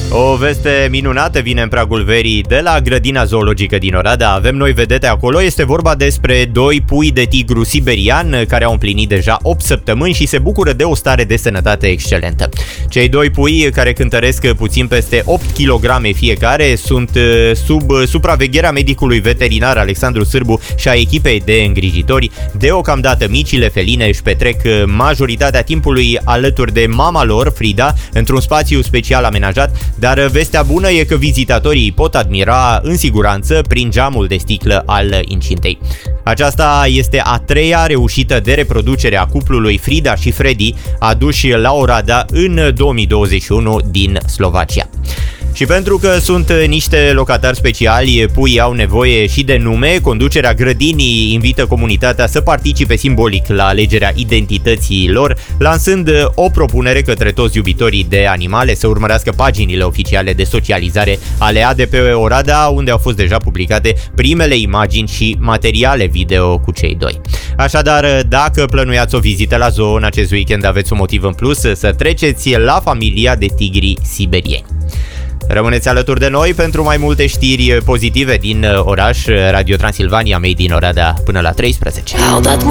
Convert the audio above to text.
O veste minunată vine în pragul verii de la grădina zoologică din Oradea. Avem noi vedete acolo, este vorba despre 2 pui de tigru siberian care au împlinit deja 8 săptămâni și se bucură de o stare de sănătate excelentă. Cei 2 pui, care cântăresc puțin peste 8 kg fiecare, sunt sub supravegherea medicului veterinar Alexandru Sârbu și a echipei de îngrijitori. Deocamdată micile feline își petrec majoritatea timpului alături de mama lor, Frida, într-un spațiu special amenajat, dar vestea bună e că vizitatorii îi pot admira în siguranță prin geamul de sticlă al incintei. Aceasta este a 3-a reușită de reproducere a cuplului Frida și Freddy, aduși la Oradea în 2021 din Slovacia. Și pentru că sunt niște locatari speciali, puii au nevoie și de nume. Conducerea grădinii invită comunitatea să participe simbolic la alegerea identității lor, lansând o propunere către toți iubitorii de animale să urmărească paginile oficiale de socializare ale ADP Oradea, unde au fost deja publicate primele imagini și materiale video cu cei 2. Așadar, dacă plănuiați o vizită la zoo în acest weekend, aveți un motiv în plus să treceți la familia de tigri siberieni. Rămâneți alături de noi pentru mai multe știri pozitive din oraș. Radio Transilvania, Made in Oradea, până la 13.